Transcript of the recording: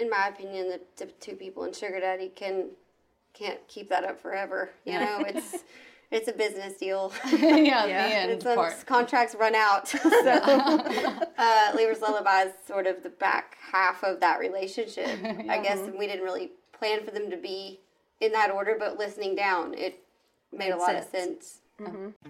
in my opinion, the two people in Sugar Daddy can't keep that up forever. You know, it's a business deal. Contracts run out. So Lever's Lullaby is sort of the back half of that relationship. I guess we didn't really plan for them to be in that order, but listening down, it made a lot of sense. Mm-hmm.